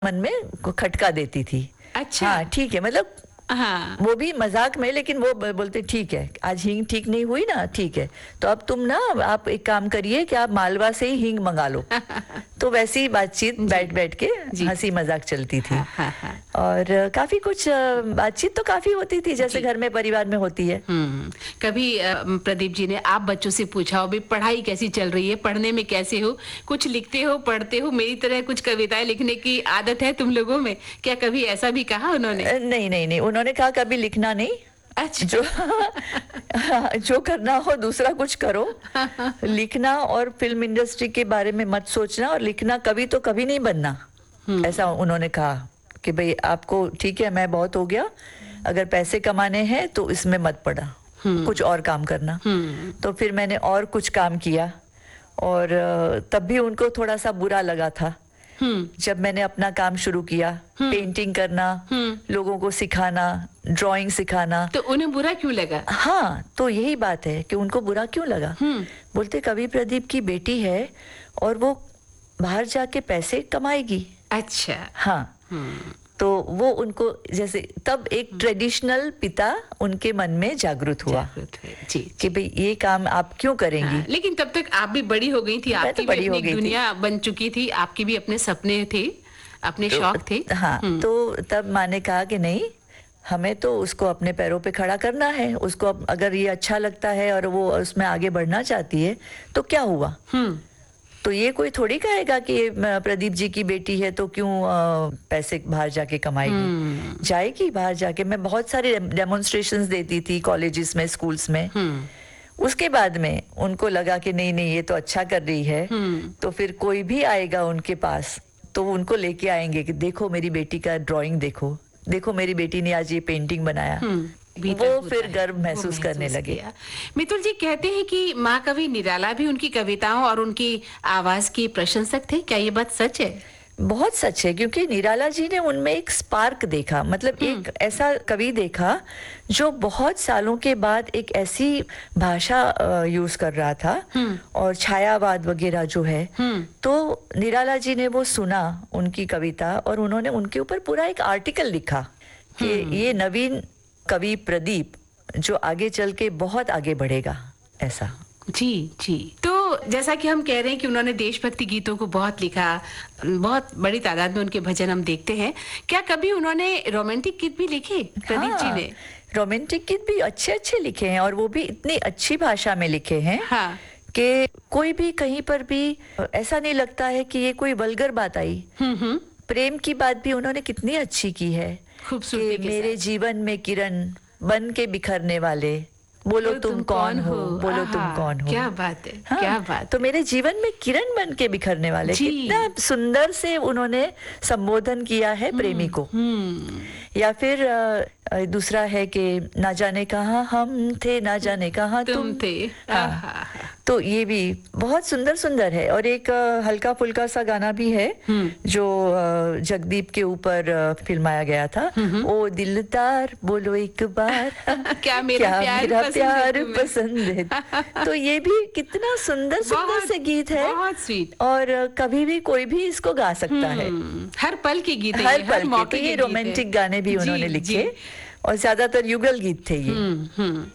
मन में खटका देती थी। अच्छा। हाँ ठीक है, मतलब हाँ। वो भी मजाक में, लेकिन वो बोलते ठीक है, आज हींग ठीक नहीं हुई ना, ठीक है तो अब तुम ना, आप एक काम करिए कि आप मालवा से ही हींग मंगा लो। तो वैसी ही बातचीत बैठ बैठ के जी। हंसी मजाक चलती थी। हाँ, हाँ, हाँ। और काफी कुछ बातचीत तो काफी होती थी, जैसे घर में परिवार में होती है। कभी प्रदीप जी ने आप बच्चों से पूछा हो भी पढ़ाई कैसी चल रही है, पढ़ने में कैसे हो, कुछ लिखते हो, पढ़ते हो, मेरी तरह कुछ कविताएं लिखने की आदत है तुम लोगों में, क्या कभी ऐसा भी कहा उन्होंने? नहीं नहीं नहीं, उन्होंने कहा कभी लिखना नहीं, अच्छा। जो जो करना हो दूसरा कुछ करो, लिखना और फिल्म इंडस्ट्री के बारे में मत सोचना, और लिखना कभी तो कभी नहीं बनना, ऐसा उन्होंने कहा कि भाई आपको ठीक है, मैं बहुत हो गया, अगर पैसे कमाने हैं तो इसमें मत पड़ा, कुछ और काम करना। तो फिर मैंने और कुछ काम किया, और तब भी उनको थोड़ा सा बुरा लगा था जब मैंने अपना काम शुरू किया, पेंटिंग करना, लोगों को सिखाना, ड्राइंग सिखाना। तो उन्हें बुरा क्यों लगा? हाँ, तो यही बात है कि उनको बुरा क्यों लगा। बोलते कवि प्रदीप की बेटी है और वो बाहर जाके पैसे कमाएगी। अच्छा। हाँ। तो वो उनको जैसे तब एक ट्रेडिशनल पिता उनके मन में जागृत हुआ जी, कि भाई ये काम आप क्यों करेंगी। हाँ, लेकिन तब तक आप भी बड़ी हो गई थी, आपकी तो भी अपनी दुनिया बन चुकी थी, आपके भी अपने सपने थे, अपने शौक थे। हाँ, तो तब माँ ने कहा कि नहीं, हमें तो उसको अपने पैरों पे खड़ा करना है, उसको अगर ये अच्छा लगता है और वो उसमें आगे बढ़ना चाहती है तो क्या हुआ। तो ये कोई थोड़ी कहेगा कि ये प्रदीप जी की बेटी है तो क्यों पैसे बाहर जाके कमाएगी। जाएगी बाहर जाके। मैं बहुत सारे डेमोन्स्ट्रेशंस देती थी कॉलेजेस में, स्कूल्स में। उसके बाद में उनको लगा कि नहीं नहीं, ये तो अच्छा कर रही है, तो फिर कोई भी आएगा उनके पास तो उनको लेके आएंगे कि देखो मेरी बेटी का ड्राइंग, देखो देखो मेरी बेटी ने आज ये पेंटिंग बनाया। वो फिर गर्व महसूस करने लगे। मितुल जी कहते हैं कि माँ कवि निराला भी उनकी कविताओं और उनकी आवाज की प्रशंसक थे, क्या ये बात सच है? बहुत सच है, क्योंकि निराला जी ने उनमें एक स्पार्क देखा, मतलब एक ऐसा कवि देखा जो बहुत सालों के बाद एक ऐसी भाषा यूज कर रहा था, और छायावाद वगैरह जो है। तो निराला जी ने वो सुना उनकी कविता, और उन्होंने उनके ऊपर पूरा एक आर्टिकल लिखा कि ये नवीन कवि प्रदीप जो आगे चल के बहुत आगे बढ़ेगा, ऐसा। जी जी। तो जैसा कि हम कह रहे हैं कि उन्होंने देशभक्ति गीतों को बहुत लिखा, बहुत बड़ी तादाद में उनके भजन हम देखते हैं, क्या कभी उन्होंने रोमांटिक गीत भी लिखे प्रदीप जी ने? रोमांटिक गीत भी अच्छे अच्छे लिखे हैं, और वो भी इतनी अच्छी भाषा में लिखे हैं कि कोई भी कहीं पर भी ऐसा नहीं लगता है कि ये कोई वल्गर बात आई। प्रेम की बात भी उन्होंने कितनी अच्छी की है, खूबसूरती कि मेरे जीवन में किरण बन के बिखरने वाले, बोलो तुम कौन हो, बोलो तुम कौन हो। क्या बात है। हाँ, क्या बात। तो मेरे जीवन में किरण बन के बिखरने वाले, कितना सुंदर से उन्होंने संबोधन किया है प्रेमी को। या फिर दूसरा है कि ना जाने कहाँ हम थे, ना जाने कहाँ तुम थे। हाँ। तो ये भी बहुत सुंदर सुंदर है। और एक हल्का फुल्का सा गाना भी है जो जगदीप के ऊपर फिल्माया गया था, ओ दिलदार बोलो एक बार क्या मेरा प्यार पसंद है। तो ये भी कितना सुंदर सुंदर से गीत है, बहुत स्वीट। और कभी भी कोई भी इसको गा सकता है, हर पल के गीत, हर पल के। तो ये रोमांटिक गाने भी उन्होंने लिखे, और ज्यादातर युगल गीत थे ये।